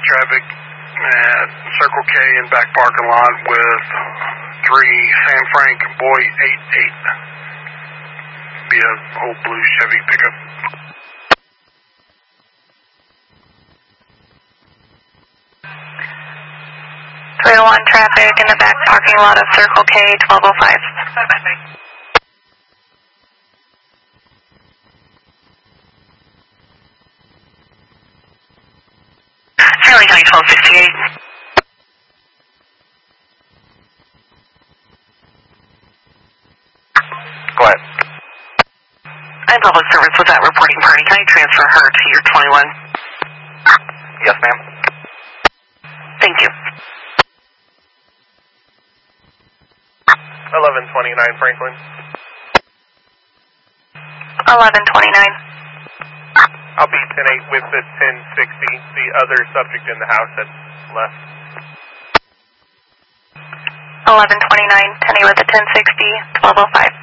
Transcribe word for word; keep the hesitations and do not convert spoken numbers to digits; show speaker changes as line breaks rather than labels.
traffic at Circle K in back parking lot with three San Frank Boy eight eight. Be a old blue Chevy pickup.
three oh one traffic in the back parking lot of Circle K, twelve oh five. Charlie County twelve sixty-eight.
Go ahead.
I'm public service with that reporting party. Can I transfer her to your twenty-one?
Yes, ma'am.
Thank you.
eleven twenty-nine Franklin.
eleven twenty-nine.
I'll be ten eight with the ten sixty, the other subject in the house that's left.
eleven twenty-nine, ten eight with the ten sixty, twelve oh five.